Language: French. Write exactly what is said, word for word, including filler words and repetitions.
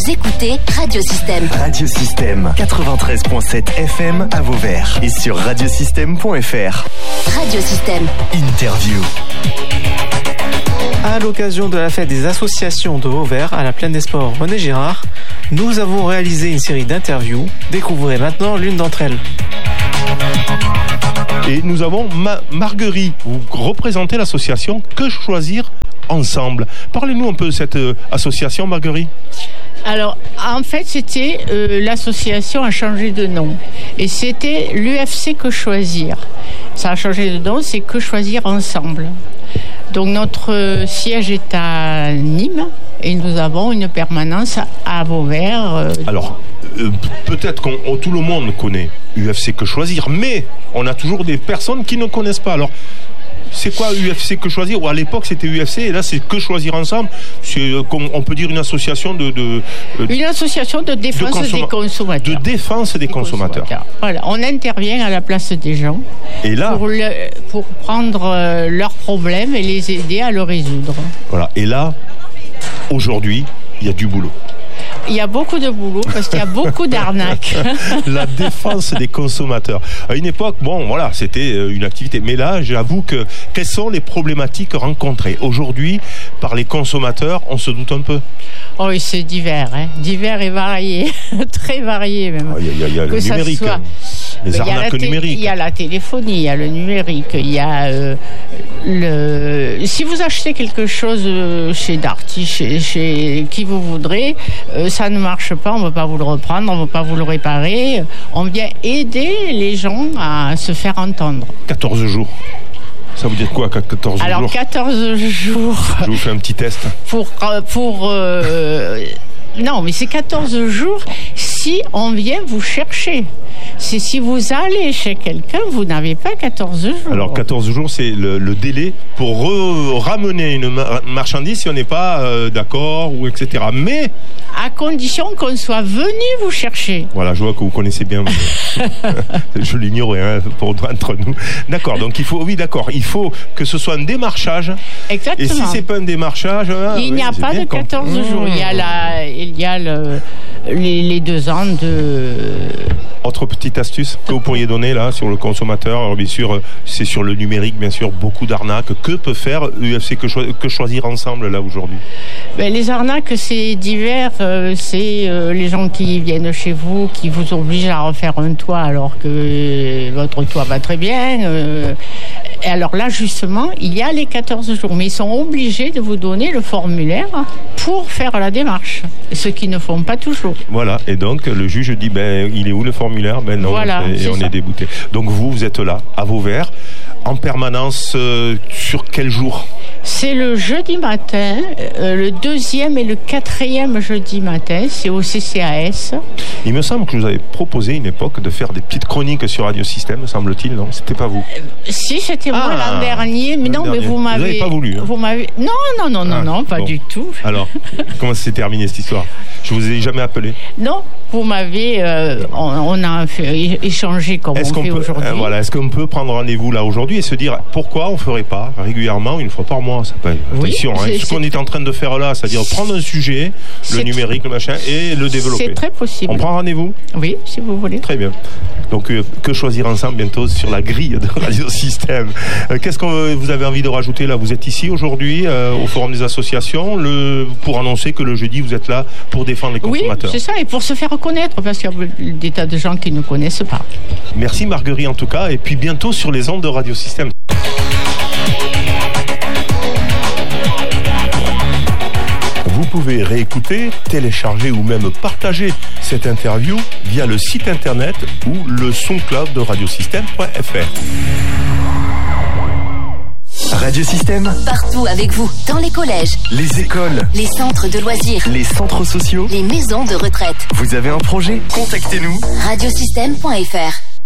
Vous écoutez Radio Système. Radio Système, quatre-vingt-treize virgule sept F M à Vauvert et sur radiosystème point f r. Radio Système. Interview. À l'occasion de la fête des associations de Vauvert à la Plaine des Sports René Girard, nous avons réalisé une série d'interviews. Découvrez maintenant l'une d'entre elles. Et nous avons Ma- Marguerite, vous représentez l'association Que Choisir Ensemble. Parlez-nous un peu de cette euh, association, Marguerite. Alors, en fait, c'était euh, l'association a changé de nom et c'était l'U F C Que Choisir. Ça a changé de nom, c'est Que Choisir Ensemble. Donc notre euh, siège est à Nîmes et nous avons une permanence à Vauvert. Euh, Alors, euh, peut-être que tout le monde connaît U F C Que Choisir, mais on a toujours des personnes qui ne connaissent pas. Alors, c'est quoi U F C Que Choisir? Ou à l'époque c'était U F C et là c'est Que Choisir Ensemble. C'est, on peut dire, une association de... de une association de défense de consomma- des consommateurs. De défense des, des consommateurs. consommateurs. Voilà, on intervient à la place des gens et là, pour, le, pour prendre euh, leurs problèmes et les aider à le résoudre. Voilà, et là, aujourd'hui, il y a du boulot. Il y a beaucoup de boulot parce qu'il y a beaucoup d'arnaques. La défense des consommateurs. À une époque, bon, voilà, c'était une activité. Mais là, j'avoue que quelles sont les problématiques rencontrées aujourd'hui par les consommateurs? On se doute un peu. Oh oui, c'est divers, hein. divers et varié, très varié même. Il y a, il y a le numérique, soit... les arnaques té- numériques. Il y a la téléphonie, il y a le numérique, il y a euh, le. Si vous achetez quelque chose chez Darty, chez, chez qui vous voudrez, euh, ça ne marche pas, on ne va pas vous le reprendre, on ne va pas vous le réparer. On vient aider les gens à se faire entendre. quatorze jours. Ça veut dire quoi, quatorze Alors, jours? Alors, quatorze jours. Je vous fais un petit test. Pour. pour euh, non, mais c'est quatorze jours si on vient vous chercher. C'est si vous allez chez quelqu'un, vous n'avez pas quatorze jours. Alors, quatorze jours, c'est le, le délai pour re- ramener une mar- marchandise si on n'est pas euh, d'accord, ou et cetera. Mais... à condition qu'on soit venu vous chercher. Voilà, je vois que vous connaissez bien. Je l'ignorais, hein, pour entre nous. D'accord, donc il faut, oui, d'accord, il faut que ce soit un démarchage. Exactement. Et si c'est pas un démarchage, hein, il n'y a oui, pas de quatorze mmh. jours. Il y a la, il y a le, les, les deux ans de. Autre petite astuce que vous pourriez donner là sur le consommateur. Alors bien sûr, c'est sur le numérique, bien sûr, beaucoup d'arnaques. Que peut faire U F C Que, cho- que Choisir Ensemble là aujourd'hui? Ben, les arnaques, c'est divers. Euh, c'est euh, les gens qui viennent chez vous, qui vous obligent à refaire un toit alors que votre toit va très bien. Euh, et alors là, justement, il y a les quatorze jours, mais ils sont obligés de vous donner le formulaire pour faire la démarche, ce qu'ils ne font pas toujours. Voilà, et donc le juge dit, ben il est où le formulaire? Ben non, voilà, et c'est on ça. est débouté. Donc vous, vous êtes là, à Vauvert, en permanence, euh, sur quel jour? C'est le jeudi matin, euh, le deuxième et le quatrième jeudi matin, c'est au C C A S. Il me semble que je vous avais proposé une époque de faire des petites chroniques sur Radio Système, semble-t-il, non? C'était pas vous? Euh, si, c'était moi ah, l'an dernier, mais non, dernier. mais vous m'avez... Vous n'avez pas voulu, hein. Vous m'avez... Non, non, non, ah, non, non, pas bon. du tout. Alors, comment ça s'est terminé cette histoire? Je vous ai jamais appelé? Non, vous m'avez... Euh, on, on a fait, échangé comme est-ce on qu'on fait peut, aujourd'hui. Euh, voilà, est-ce qu'on peut prendre rendez-vous là aujourd'hui et se dire pourquoi on ne ferait pas régulièrement, une fois par mois, ça peut... Oui, attention, hein, ce qu'on est en train de faire là, c'est-à-dire prendre un sujet, le numérique, le machin, et le développer. C'est très possible. On prend rendez-vous? Oui, si vous voulez. Très bien. Donc, euh, Que Choisir Ensemble bientôt sur la grille de Radio Système. Euh, qu'est-ce que vous avez envie de rajouter là? Vous êtes ici aujourd'hui euh, au Forum des associations le, pour annoncer que le jeudi vous êtes là pour défendre les consommateurs. Oui, c'est ça, et pour se faire reconnaître, parce qu'il y a des tas de gens qui ne connaissent pas. Merci Marguerite en tout cas, et puis bientôt sur les ondes de Radio Système. Vous pouvez réécouter, télécharger ou même partager cette interview via le site internet ou le SoundCloud de radiosystème point f r. Radio Système, partout avec vous, dans les collèges, les écoles, les centres de loisirs, les centres sociaux, les maisons de retraite. Vous avez un projet? Contactez-nous. radiosystème point f r